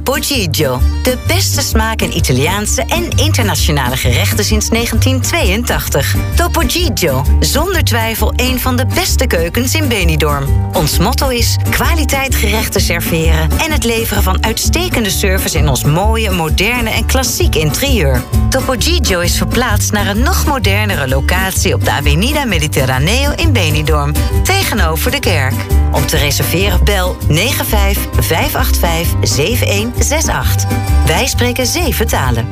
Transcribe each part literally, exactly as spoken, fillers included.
Topo Gigio. De beste smaak in Italiaanse en internationale gerechten sinds negentien tweeëntachtig. Topo Gigio, zonder twijfel een van de beste keukens in Benidorm. Ons motto is kwaliteit gerechten serveren en het leveren van uitstekende service in ons mooie, moderne en klassiek interieur. Topo Gigio is verplaatst naar een nog modernere locatie op de Avenida Mediterraneo in Benidorm, tegenover de kerk. Om te reserveren bel negen vijf vijf acht vijf zeven een zes acht. Wij spreken zeven talen.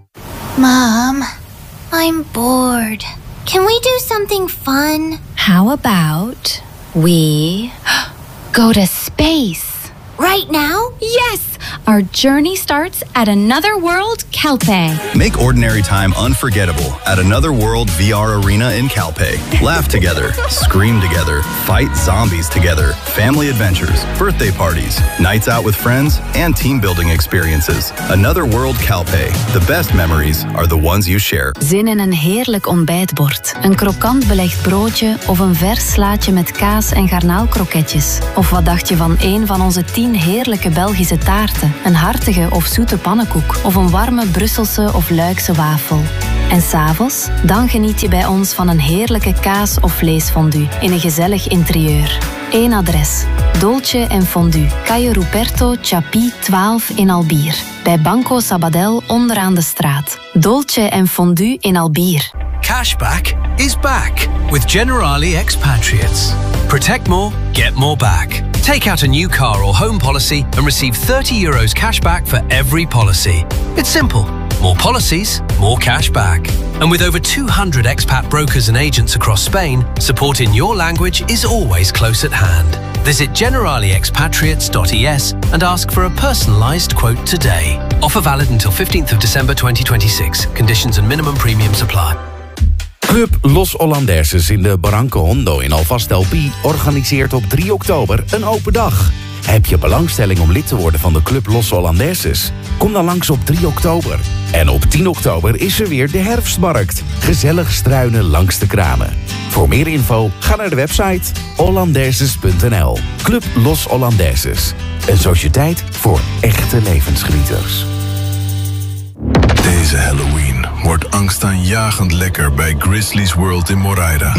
Mom, I'm bored. Can we do something fun? How about we go to space? Right now? Yes! Our journey starts at Another World Calpe. Make ordinary time unforgettable at Another World V R Arena in Calpe. Laugh together, scream together, fight zombies together, family adventures, birthday parties, nights out with friends, and team building experiences. Another World Calpe. The best memories are the ones you share. Zin in een heerlijk ontbijtbord, een krokant belegd broodje of een vers slaatje met kaas en garnaalkroketjes. Of wat dacht je van een van onze tien heerlijke Belgische taarten? Een hartige of zoete pannenkoek of een warme Brusselse of Luikse wafel. En 's avonds? Dan geniet je bij ons van een heerlijke kaas- of vleesfondue in een gezellig interieur. Eén adres. Dolce en Fondue. Calle Ruperto Chapi twaalf in Albier. Bij Banco Sabadell onderaan de straat. Dolce en Fondue in Albier. Cashback is back with Generali Expatriates. Protect more, get more back. Take out a new car or home policy and receive thirty euros cashback for every policy. It's simple. More policies, more cash back. And with over two hundred expat brokers and agents across Spain, support in your language is always close at hand. Visit generali expatriates dot e s and ask for a personalised quote today. Offer valid until fifteenth of December twenty twenty-six. Conditions and minimum premiums apply. Club Los Holandeses in de Barranco Hondo in Alvast El Pi organiseert op drie oktober een open dag. Heb je belangstelling om lid te worden van de Club Los Holandeses? Kom dan langs op drie oktober. En op tien oktober is er weer de herfstmarkt. Gezellig struinen langs de kramen. Voor meer info ga naar de website hollandeses punt n l. Club Los Holandeses. Een sociëteit voor echte levensgenieters. Deze Halloween wordt angstaanjagend lekker bij Grizzly's World in Moraira.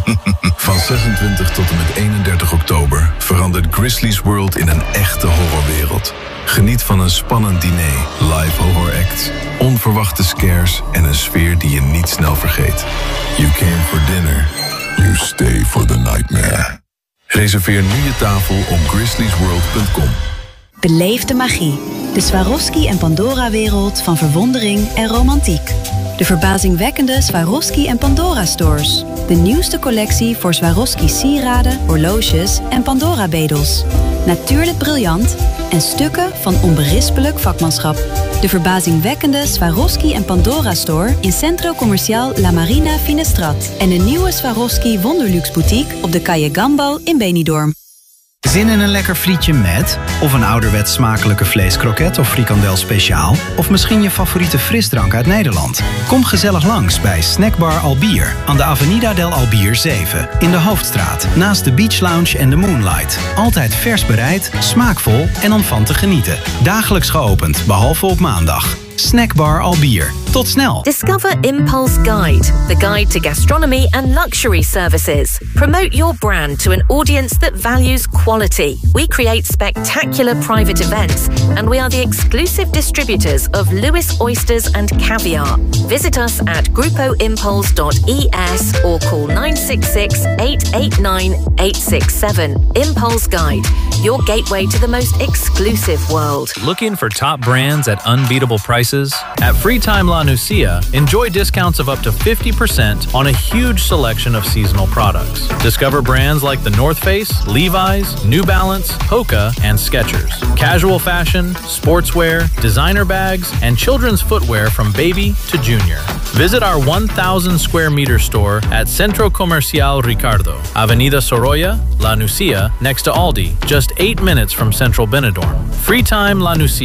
Van zesentwintig tot en met eenendertig oktober verandert Grizzly's World in een echte horrorwereld. Geniet van een spannend diner, live horror acts, onverwachte scares en een sfeer die je niet snel vergeet. You came for dinner, you stay for the nightmare. Reserveer nu je tafel op grizzlies world punt com. Beleef de magie. De Swarovski en Pandora-wereld van verwondering en romantiek. De verbazingwekkende Swarovski en Pandora-stores. De nieuwste collectie voor Swarovski sieraden, horloges en Pandora-bedels. Natuurlijk briljant en stukken van onberispelijk vakmanschap. De verbazingwekkende Swarovski en Pandora-store in Centro Comercial La Marina Finestrat. En de nieuwe Swarovski Wonderluxe boutique op de Calle Gambo in Benidorm. Zin in een lekker frietje met? Of een ouderwets smakelijke vleeskroket of frikandel speciaal? Of misschien je favoriete frisdrank uit Nederland? Kom gezellig langs bij Snackbar Albier aan de Avenida del Albier zeven in de Hoofdstraat, naast de Beach Lounge en de Moonlight. Altijd vers bereid, smaakvol en om van te genieten. Dagelijks geopend, behalve op maandag. Snackbar Albier. Tot snel. Discover Impulse Guide, the guide to gastronomy and luxury services. Promote your brand to an audience that values quality. We create spectacular private events, and we are the exclusive distributors of Lewis Oysters and Caviar. Visit us at grupo impulse dot e s or call nine six six, eight eight nine, eight six seven. Impulse Guide, your gateway to the most exclusive world. Looking for top brands at unbeatable prices? At Freetime La Nucia, enjoy discounts of up to fifty percent on a huge selection of seasonal products. Discover brands like the North Face, Levi's, New Balance, Hoka, and Skechers. Casual fashion, sportswear, designer bags, and children's footwear from baby to junior. Visit our one thousand square meter store at Centro Comercial Ricardo, Avenida Sorolla, La Nucia, next to Aldi, just eight minutes from Central Benidorm. Freetime La Nucia.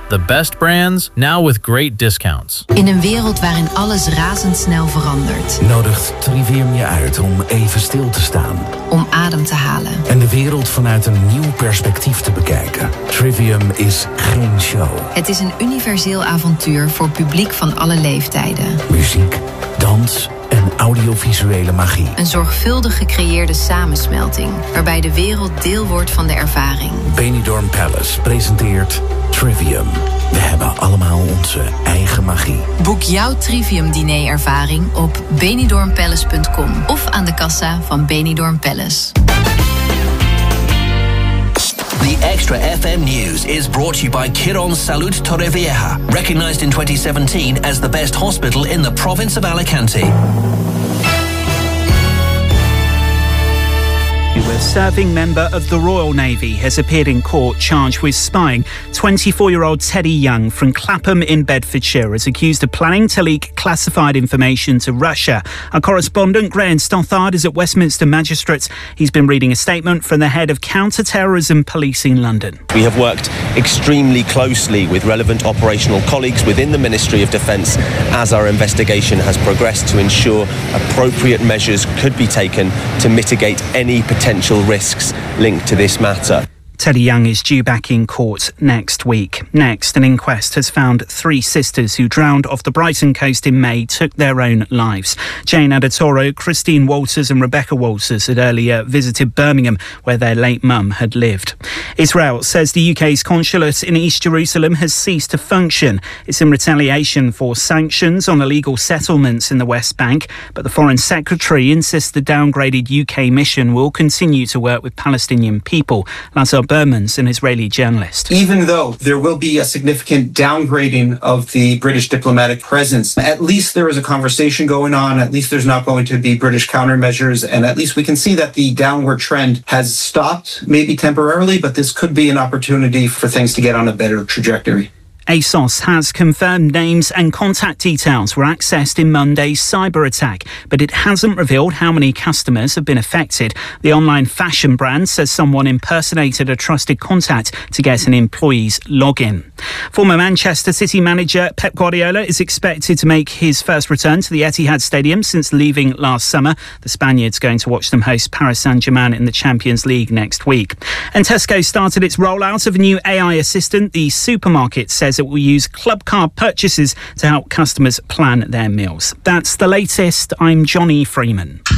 The best brands, now with great discounts. In een wereld waarin alles razendsnel verandert. Nodigt Trivium je uit om even stil te staan. Om adem te halen. En de wereld vanuit een nieuw perspectief te bekijken. Trivium is geen show. Het is een universeel avontuur voor publiek van alle leeftijden. Muziek, dans en audiovisuele magie. Een zorgvuldig gecreëerde samensmelting, waarbij de wereld deel wordt van de ervaring. Benidorm Palace presenteert Trivium. We hebben allemaal onze eigen magie. Boek jouw Trivium-diner-ervaring op benidorm palace punt com of aan de kassa van Benidorm Palace. The Extra F M News is brought to you by Quirón Salud Torrevieja, recognized in twenty seventeen as the best hospital in the province of Alicante. A serving member of the Royal Navy has appeared in court charged with spying. twenty-four-year-old Teddy Young from Clapham in Bedfordshire is accused of planning to leak classified information to Russia. Our correspondent Graham Stothard is at Westminster Magistrates. He's been reading a statement from the head of counter-terrorism police in London. We have worked extremely closely with relevant operational colleagues within the Ministry of Defence as our investigation has progressed to ensure appropriate measures could be taken to mitigate any potential risks linked to this matter. Teddy Young is due back in court next week. Next, an inquest has found three sisters who drowned off the Brighton coast in May took their own lives. Jane Adatoro, Christine Walters and Rebecca Walters had earlier visited Birmingham, where their late mum had lived. Israel says the U K's consulate in East Jerusalem has ceased to function. It's in retaliation for sanctions on illegal settlements in the West Bank, but the Foreign Secretary insists the downgraded U K mission will continue to work with Palestinian people. Lazar Berman's an Israeli journalist. Even though there will be a significant downgrading of the British diplomatic presence, at least there is a conversation going on, at least there's not going to be British countermeasures, and at least we can see that the downward trend has stopped, maybe temporarily, but this could be an opportunity for things to get on a better trajectory. ASOS has confirmed names and contact details were accessed in Monday's cyber attack, but it hasn't revealed how many customers have been affected. The online fashion brand says someone impersonated a trusted contact to get an employee's login. Former Manchester City manager Pep Guardiola is expected to make his first return to the Etihad Stadium since leaving last summer. The Spaniard's going to watch them host Paris Saint-Germain in the Champions League next week. And Tesco started its rollout of a new A I assistant. The supermarket says it will use club card purchases to help customers plan their meals. That's the latest. I'm Johnny Freeman.